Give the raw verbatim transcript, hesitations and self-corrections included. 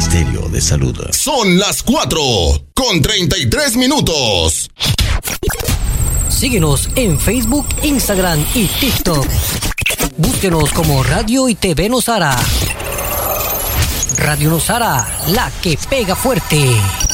Ministerio de Salud. Son las cuatro con treinta y tres minutos. Síguenos en Facebook, Instagram y TikTok. Búsquenos como Radio y T V Nosara. Radio Nosara, la que pega fuerte.